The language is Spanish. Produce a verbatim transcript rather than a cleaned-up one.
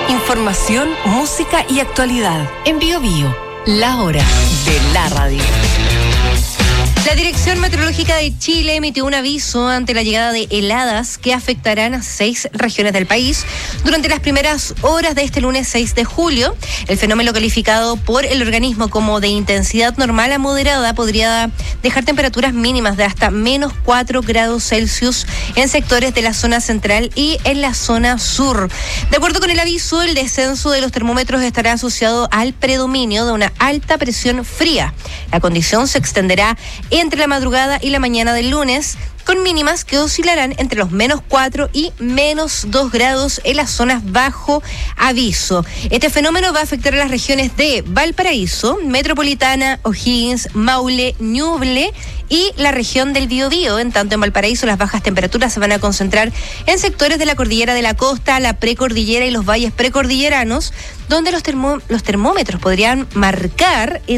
Información, música y actualidad. En Bio Bio, la hora de la radio. La Dirección Meteorológica de Chile emitió un aviso ante la llegada de heladas que afectarán a seis regiones del país durante las primeras horas de este lunes seis de julio. El fenómeno, calificado por el organismo como de intensidad normal a moderada, podría dejar temperaturas mínimas de hasta menos cuatro grados Celsius en sectores de la zona central y en la zona sur. De acuerdo con el aviso, el descenso de los termómetros estará asociado al predominio de una alta presión fría. La condición se extenderá entre la madrugada y la mañana del lunes, con mínimas que oscilarán entre los menos cuatro y menos dos grados en las zonas bajo aviso. Este fenómeno va a afectar a las regiones de Valparaíso, Metropolitana, O'Higgins, Maule, Ñuble y la región del Biobío. En tanto, en Valparaíso las bajas temperaturas se van a concentrar en sectores de la cordillera de la costa, la precordillera y los valles precordilleranos, donde los, termó- los termómetros podrían marcar